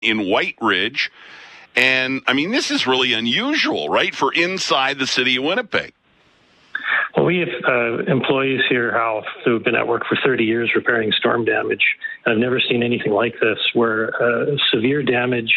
in White Ridge. And, I mean, this is really unusual, right, for inside the city of Winnipeg. Well, we have employees here, Hal, who have been at work for 30 years repairing storm damage. I've never seen anything like this, where severe damage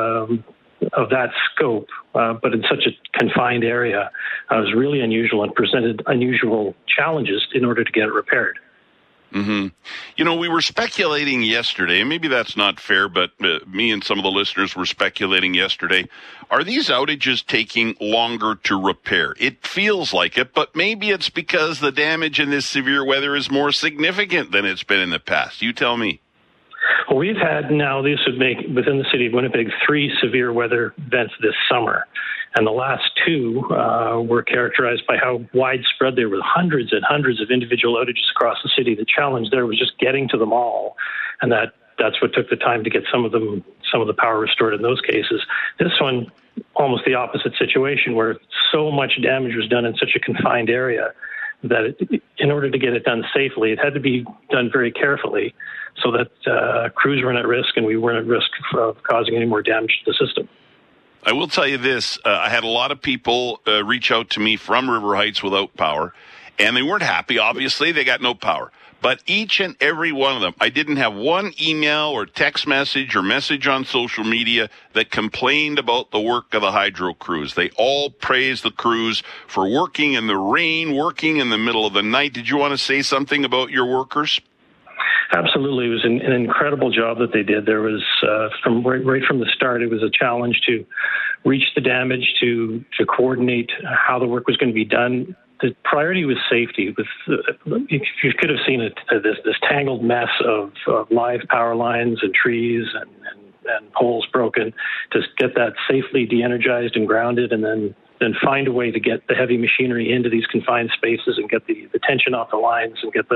of that scope, but in such a confined area, was really unusual and presented unusual challenges in order to get it repaired. Mm-hmm. You know, we were speculating yesterday, and maybe that's not fair, but me and some of the listeners were speculating yesterday. Are these outages taking longer to repair? It feels like it, but maybe it's because the damage in this severe weather is more significant than it's been in the past. You tell me. Well, we've had now, this would make, within the city of Winnipeg, 3 severe weather events this summer. And the last 2 were characterized by how widespread they were, hundreds and hundreds of individual outages across the city. The challenge there was just getting to them all. And that's what took the time to get some of the power restored in those cases. This one, almost the opposite situation, where so much damage was done in such a confined area that in order to get it done safely, it had to be done very carefully so that crews weren't at risk and we weren't at risk of causing any more damage to the system. I will tell you this. I had a lot of people reach out to me from River Heights without power, and they weren't happy. Obviously, they got no power. But each and every one of them, I didn't have one email or text message or message on social media that complained about the work of the hydro crews. They all praised the crews for working in the rain, working in the middle of the night. Did you want to say something about your workers? Absolutely. It was an incredible job that they did. There was, right from the start, it was a challenge to reach the damage, to coordinate how the work was going to be done. The priority was safety. You could have seen this tangled mess of live power lines and trees and poles broken, to get that safely de-energized and grounded, and then find a way to get the heavy machinery into these confined spaces and get the tension off the lines and get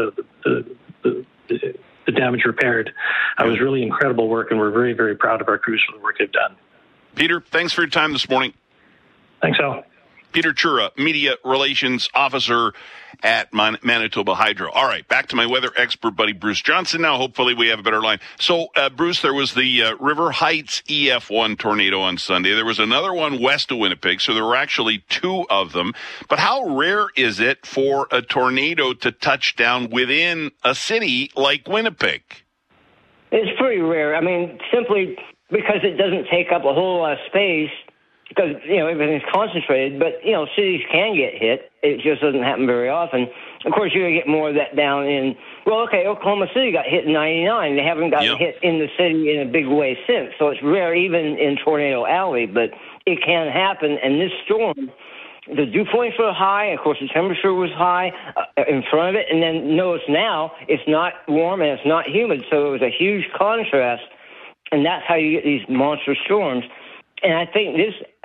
the damage repaired. It was really incredible work, and we're very, very proud of our crews for the work they've done. Peter, thanks for your time this morning. Thanks, Al. Peter Chura, Media Relations Officer at Manitoba Hydro. All right, back to my weather expert buddy, Bruce Johnson. Now, hopefully we have a better line. So, Bruce, there was the River Heights EF1 tornado on Sunday. There was another one west of Winnipeg, so there were actually 2 of them. But how rare is it for a tornado to touch down within a city like Winnipeg? It's pretty rare. I mean, simply because it doesn't take up a whole lot of space, because, everything's concentrated, but, cities can get hit. It just doesn't happen very often. Of course, you're going to get more of that down in, Oklahoma City got hit in 99. They haven't gotten hit in the city in a big way since. So it's rare even in Tornado Alley, but it can happen. And this storm, the dew points were high. Of course, the temperature was high in front of it. And then notice now it's not warm and it's not humid. So it was a huge contrast. And that's how you get these monster storms. And I think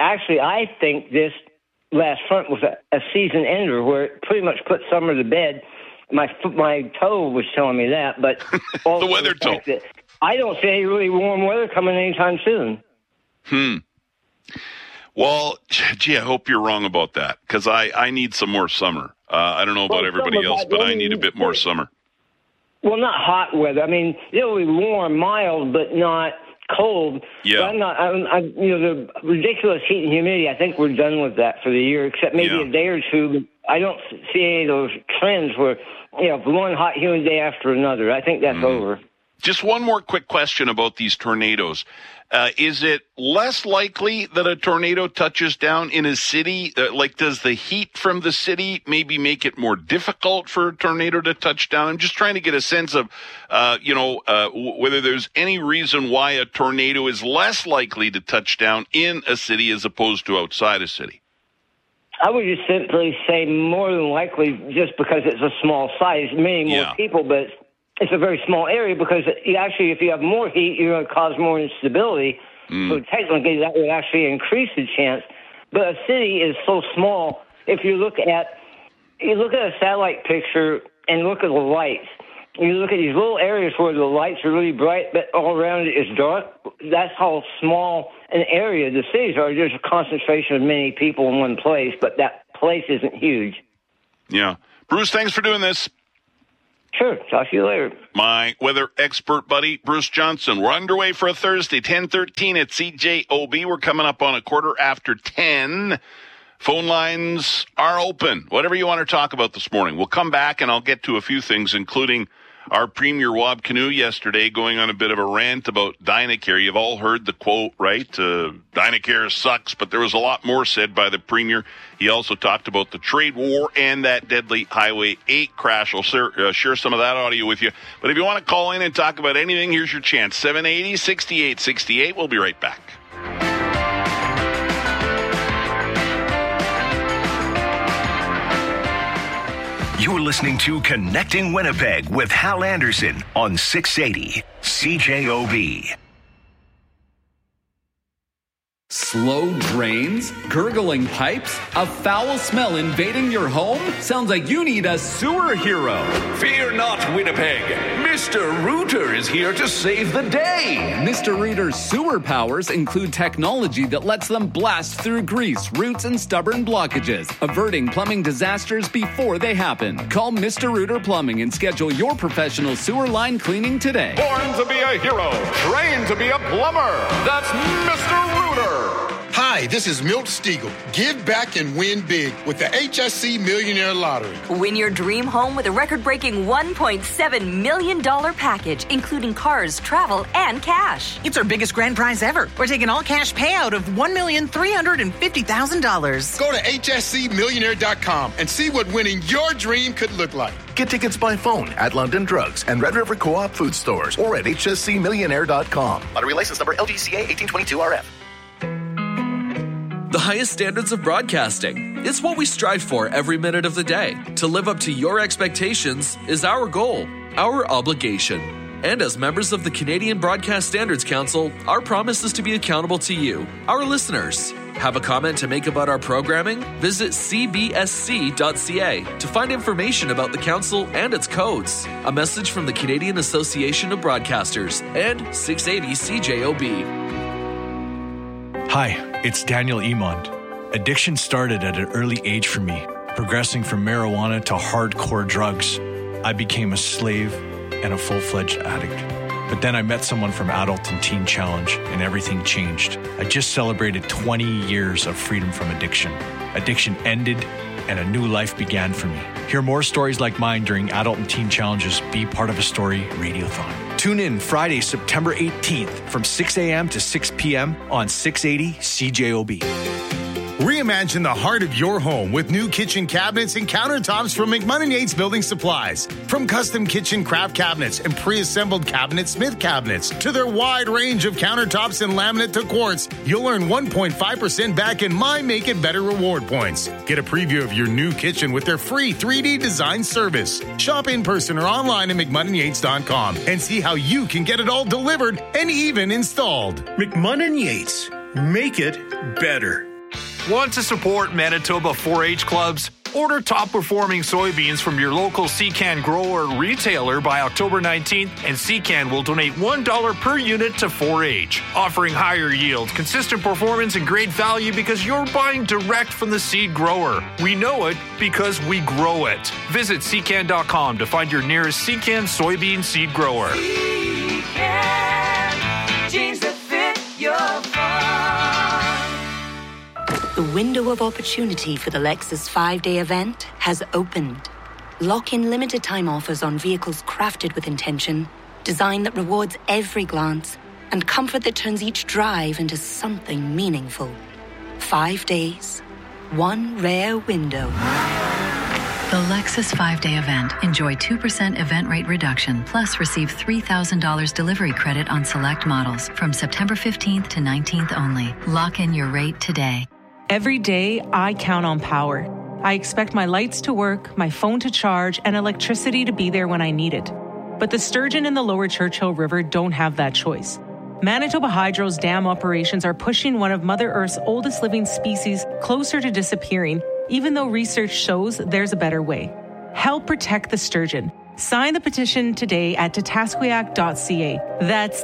this last front was a season ender, where it pretty much put summer to bed. My toe was telling me that, but the weather toe. I don't see any really warm weather coming anytime soon. Well, gee, I hope you're wrong about that, because I need some more summer. I don't know about everybody else, but I need a bit more summer. Well, not hot weather. I mean, it'll be warm, mild, but not cold. Yeah. But the ridiculous heat and humidity, I think we're done with that for the year, except maybe a day or two. I don't see any of those trends where, one hot, humid day after another. I think that's over. Just one more quick question about these tornadoes. Is it less likely that a tornado touches down in a city? Does the heat from the city maybe make it more difficult for a tornado to touch down? I'm just trying to get a sense of, whether there's any reason why a tornado is less likely to touch down in a city as opposed to outside a city. I would just simply say more than likely, just because it's a small size, many more people, but it's a very small area, because if you have more heat, you're going to cause more instability. So technically, that would actually increase the chance. But a city is so small. If you look at a satellite picture and look at the lights, you look at these little areas where the lights are really bright, but all around it is dark. That's how small an area the cities are. There's a concentration of many people in one place, but that place isn't huge. Yeah. Bruce, thanks for doing this. Sure. Talk to you later. My weather expert buddy, Bruce Johnson. We're underway for a Thursday, 10:13 at CJOB. We're coming up on 10:15. Phone lines are open. Whatever you want to talk about this morning. We'll come back and I'll get to a few things, including our Premier Wab Kinew yesterday going on a bit of a rant about Dynacare. You've all heard the quote, right? Dynacare sucks, but there was a lot more said by the Premier. He also talked about the trade war and that deadly Highway 8 crash. I'll share some of that audio with you. But if you want to call in and talk about anything, here's your chance. 780-6868. We'll be right back. You're listening to Connecting Winnipeg with Hal Anderson on 680 CJOB. Slow drains? Gurgling pipes? A foul smell invading your home? Sounds like you need a sewer hero. Fear not, Winnipeg. Mr. Rooter is here to save the day. Mr. Rooter's sewer powers include technology that lets them blast through grease, roots, and stubborn blockages, averting plumbing disasters before they happen. Call Mr. Rooter Plumbing and schedule your professional sewer line cleaning today. Born to be a hero, trained to be a plumber. That's Mr. Rooter. Hi, this is Milt Stiegel. Give back and win big with the HSC Millionaire Lottery. Win your dream home with a record-breaking $1.7 million package, including cars, travel, and cash. It's our biggest grand prize ever. We're taking all-cash payout of $1,350,000. Go to hscmillionaire.com and see what winning your dream could look like. Get tickets by phone at London Drugs and Red River Co-op food stores or at hscmillionaire.com. Lottery license number LGCA 1822RF. The highest standards of broadcasting. It's what we strive for every minute of the day. To live up to your expectations is our goal, our obligation. And as members of the Canadian Broadcast Standards Council, our promise is to be accountable to you, our listeners. Have a comment to make about our programming? Visit cbsc.ca to find information about the council and its codes. A message from the Canadian Association of Broadcasters and 680 CJOB. Hi, it's Daniel Emond. Addiction started at an early age for me, progressing from marijuana to hardcore drugs. I became a slave and a full-fledged addict. But then I met someone from Adult and Teen Challenge, and everything changed. I just celebrated 20 years of freedom from addiction. Addiction ended, and a new life began for me. Hear more stories like mine during Adult and Teen Challenge's Be Part of a Story Radiothon. Tune in Friday, September 18th from 6 a.m. to 6 p.m. on 680 CJOB. Reimagine the heart of your home with new kitchen cabinets and countertops from McMunn & Yates Building Supplies. From custom kitchen craft cabinets and pre-assembled cabinet Smith cabinets to their wide range of countertops and laminate to quartz, you'll earn 1.5% back in My Make It Better reward points. Get a preview of your new kitchen with their free 3D design service. Shop in person or online at McMunnandYates.com and see how you can get it all delivered and even installed. McMunn & Yates. Make it better. Want to support Manitoba 4-H clubs? Order top-performing soybeans from your local Secan grower retailer by October 19th, and Secan will donate $1 per unit to 4-H, offering higher yield, consistent performance, and great value because you're buying direct from the seed grower. We know it because we grow it. Visit Secan.com to find your nearest Secan soybean seed grower. Secan, jeans that fit your farm. The window of opportunity for the Lexus 5-day event has opened. Lock in limited time offers on vehicles crafted with intention, design that rewards every glance, and comfort that turns each drive into something meaningful. 5 days, one rare window. The Lexus 5-day event. Enjoy 2% event rate reduction, plus receive $3,000 delivery credit on select models from September 15th to 19th only. Lock in your rate today. Every day, I count on power. I expect my lights to work, my phone to charge, and electricity to be there when I need it. But the sturgeon in the lower Churchill River don't have that choice. Manitoba Hydro's dam operations are pushing one of Mother Earth's oldest living species closer to disappearing, even though research shows there's a better way. Help protect the sturgeon. Sign the petition today at tatasquiac.ca. That's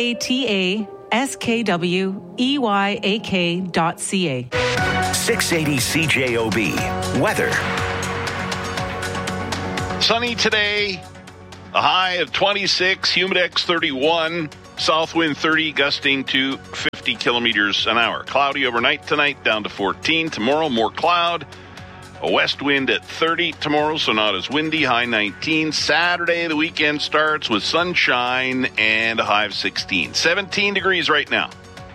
TATASKWEYAK.ca. 680 CJOB. Weather. Sunny today. A high of 26, Humidex 31, south wind 30, gusting to 50 kilometers an hour. Cloudy overnight tonight, down to 14. Tomorrow, more cloud. A west wind at 30 tomorrow, so not as windy, high 19. Saturday, the weekend starts with sunshine and a high of 16. 17 degrees right now.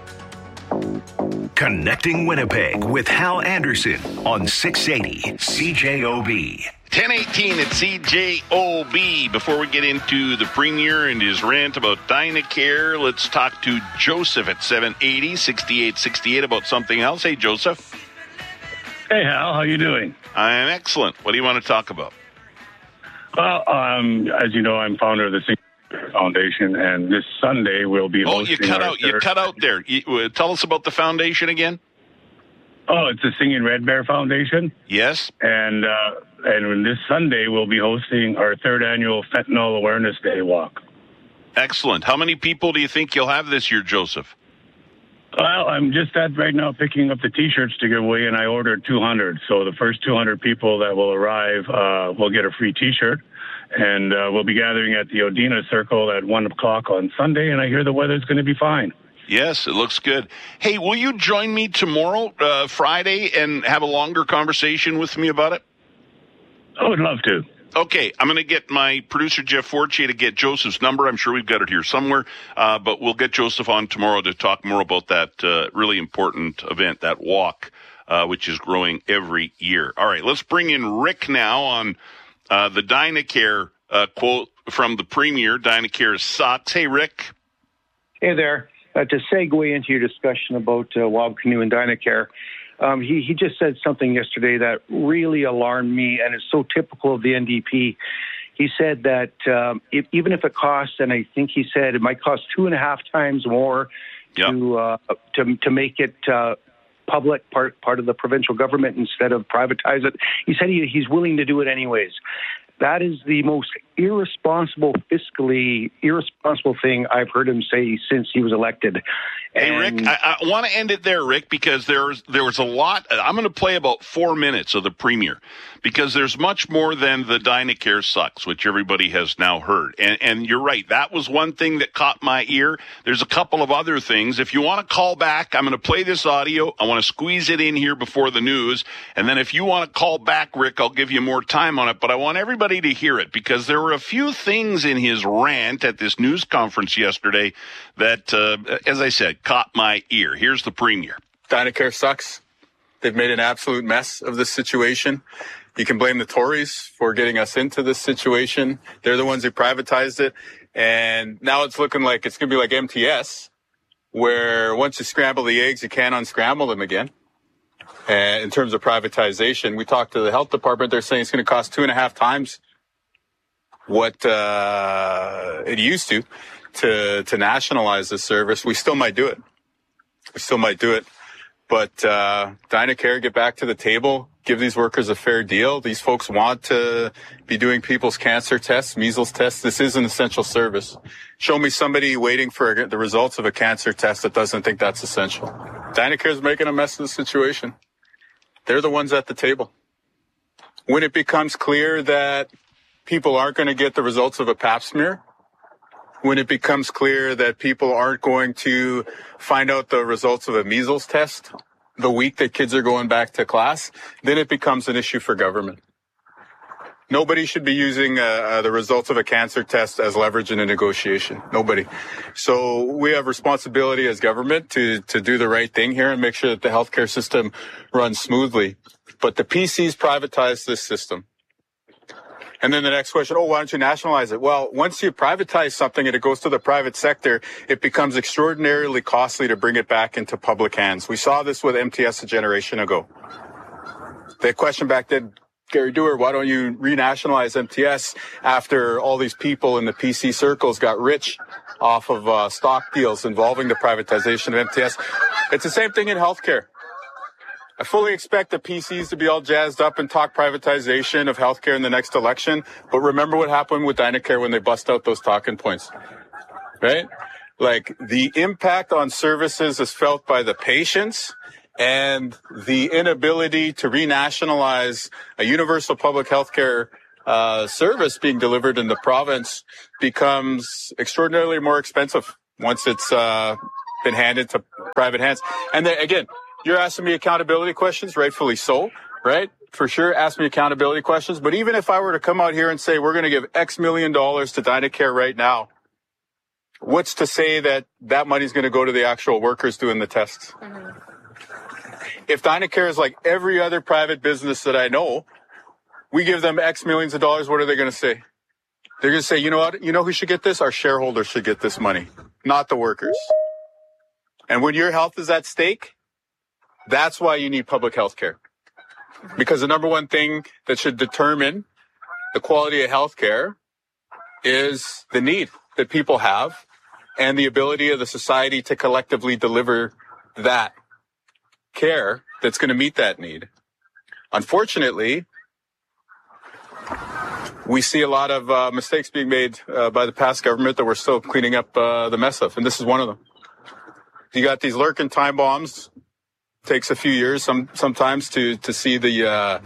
Connecting Winnipeg with Hal Anderson on 680 CJOB. 10:18 at CJOB. Before we get into the Premier and his rant about Dynacare, let's talk to Joseph at 780-6868 about something else. Hey, Joseph. Hey, Hal. How you doing? I am excellent. What do you want to talk about? Well, as you know, I'm founder of the Singing Foundation, and this Sunday we'll be hosting you cut out there. Tell us about the foundation again. Oh, it's the Singing Red Bear Foundation. Yes. And this Sunday we'll be hosting our third annual Fentanyl Awareness Day walk. Excellent. How many people do you think you'll have this year, Joseph? Well, I'm just right now picking up the T-shirts to give away, and I ordered 200. So the first 200 people that will arrive will get a free T-shirt. And we'll be gathering at the Odina Circle at 1 o'clock on Sunday, and I hear the weather's going to be fine. Yes, it looks good. Hey, will you join me tomorrow, Friday, and have a longer conversation with me about it? I would love to. Okay, I'm going to get my producer, Jeff Fortier, to get Joseph's number. I'm sure we've got it here somewhere, but we'll get Joseph on tomorrow to talk more about that really important event, that walk, which is growing every year. All right, let's bring in Rick now on the Dynacare quote from the Premier. Dynacare sucks. Hey, Rick. Hey there. To segue into your discussion about Wab Kinew and Dynacare, he just said something yesterday that really alarmed me, and it's so typical of the NDP. He said that even if it costs, and I think he said it might cost 2.5 times more to make it public, part of the provincial government instead of privatize it. He said he's willing to do it anyways. That is the most fiscally irresponsible thing I've heard him say since he was elected. Hey, Rick, I want to end it there, Rick, because there was a lot. I'm going to play about 4 minutes of the Premier, because there's much more than the Dynacare sucks, which everybody has now heard. And you're right. That was one thing that caught my ear. There's a couple of other things. If you want to call back, I'm going to play this audio. I want to squeeze it in here before the news. And then if you want to call back, Rick, I'll give you more time on it. But I want everybody to hear it, because there were a few things in his rant at this news conference yesterday that, as I said, caught my ear. Here's the Premier. Dynacare sucks. They've made an absolute mess of this situation. You can blame the Tories for getting us into this situation. They're the ones who privatized it. And now it's looking like it's going to be like MTS, where once you scramble the eggs, you can't unscramble them again. And in terms of privatization, we talked to the health department. They're saying it's going to cost 2.5 times what it used to nationalize this service. We still might do it. But Dynacare, get back to the table, give these workers a fair deal. These folks want to be doing people's cancer tests, measles tests. This is an essential service. Show me somebody waiting for the results of a cancer test that doesn't think that's essential. Dynacare's making a mess of the situation. They're the ones at the table. When it becomes clear that people aren't going to get the results of a pap smear, when it becomes clear that people aren't going to find out the results of a measles test the week that kids are going back to class, then it becomes an issue for government. Nobody should be using the results of a cancer test as leverage in a negotiation. Nobody. So we have responsibility as government to do the right thing here and make sure that the healthcare system runs smoothly. But the PCs privatize this system. And then the next question, why don't you nationalize it? Well, once you privatize something and it goes to the private sector, it becomes extraordinarily costly to bring it back into public hands. We saw this with MTS a generation ago. The question back then, Gary Dewar, why don't you renationalize MTS after all these people in the PC circles got rich off of stock deals involving the privatization of MTS? It's the same thing in healthcare. I fully expect the PCs to be all jazzed up and talk privatization of healthcare in the next election. But remember what happened with Dynacare when they bust out those talking points, right? Like the impact on services is felt by the patients, and the inability to renationalize a universal public healthcare service being delivered in the province becomes extraordinarily more expensive once it's been handed to private hands. And then, again, you're asking me accountability questions, rightfully so, right? For sure, ask me accountability questions. But even if I were to come out here and say we're going to give X million dollars to Dynacare right now, what's to say that that money is going to go to the actual workers doing the tests? Mm-hmm. If Dynacare is like every other private business that I know, we give them X millions of dollars, what are they going to say? They're going to say, you know what? You know who should get this? Our shareholders should get this money, not the workers. And when your health is at stake, that's why you need public health care. Because the number one thing that should determine the quality of health care is the need that people have and the ability of the society to collectively deliver that care that's going to meet that need. Unfortunately, we see a lot of mistakes being made by the past government that we're still cleaning up the mess of, and this is one of them. You got these lurking time bombs. Takes a few years sometimes to see the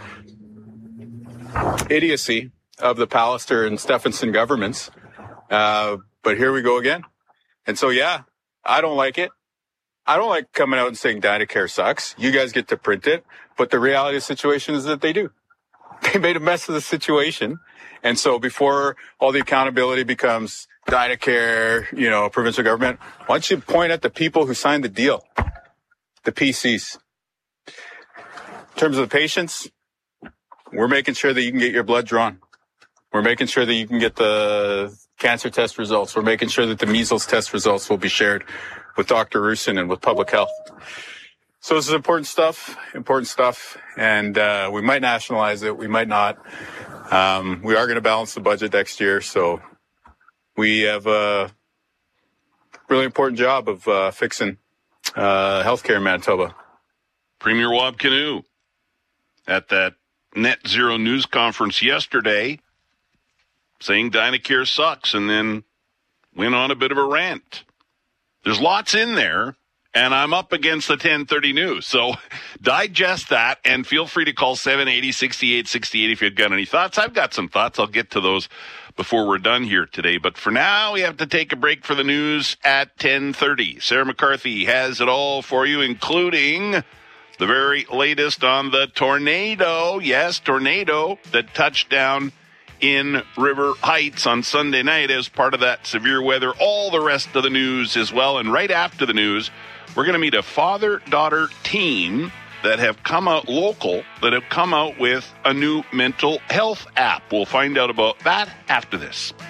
idiocy of the Pallister and Stephenson governments. But here we go again. And so, yeah, I don't like it. I don't like coming out and saying Dynacare sucks. You guys get to print it. But the reality of the situation is that they do. They made a mess of the situation. And so before all the accountability becomes Dynacare, provincial government, why don't you point at the people who signed the deal? The PCs. In terms of the patients, we're making sure that you can get your blood drawn. We're making sure that you can get the cancer test results. We're making sure that the measles test results will be shared with Dr. Roussin and with public health. So this is important stuff, and we might nationalize it. We might not. We are going to balance the budget next year, so we have a really important job of fixing healthcare in Manitoba. Premier Wab Kinew at that Net Zero news conference yesterday saying Dynacare sucks and then went on a bit of a rant. There's lots in there, and I'm up against the 1030 news. So digest that and feel free to call 780-6868 if you've got any thoughts. I've got some thoughts. I'll get to those before we're done here today. But for now, we have to take a break for the news at 10:30. Sarah McCarthy has it all for you, including the very latest on the tornado. Yes, tornado that touched down in River Heights on Sunday night as part of that severe weather. All the rest of the news as well. And right after the news, we're going to meet a father-daughter team that have come out local, that have come out with a new mental health app. We'll find out about that after this.